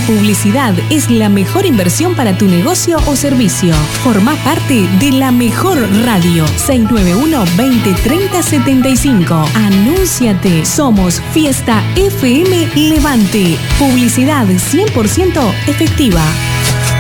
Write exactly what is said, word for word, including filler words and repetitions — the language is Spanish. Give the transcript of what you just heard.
publicidad es la mejor inversión para tu negocio o servicio. Formá parte de La Mejor Radio. seis nueve uno, veinte, treinta, setenta y cinco. Anúnciate. Somos Fiesta F M Levante. Publicidad cien por ciento efectiva.